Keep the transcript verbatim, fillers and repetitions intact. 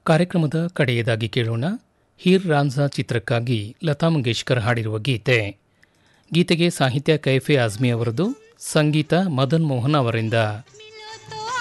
ಕಾರ್ಯಕ್ರಮದ ಕಡೆಯದಾಗಿ ಕೇಳೋಣ ಹೀರ್ ರಾಂಝಾ ಚಿತ್ರಕ್ಕಾಗಿ ಲತಾ ಮಂಗೇಶ್ಕರ್ ಹಾಡಿರುವ ಗೀತೆ. ಗೀತೆಗೆ ಸಾಹಿತ್ಯ ಕೈಫೆ ಆಜ್ಮಿ ಅವರದು, ಸಂಗೀತ ಮದನ್ ಮೋಹನ್ ಅವರಿಂದ.